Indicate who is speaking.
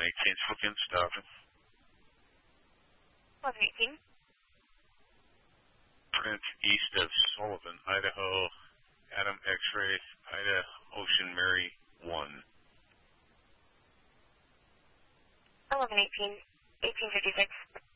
Speaker 1: 1118, Spokane, stopping.
Speaker 2: 1118.
Speaker 1: Print east of Sullivan, Idaho, Adam X-ray, Ida, Ocean Mary 1.
Speaker 2: 1118, 1856.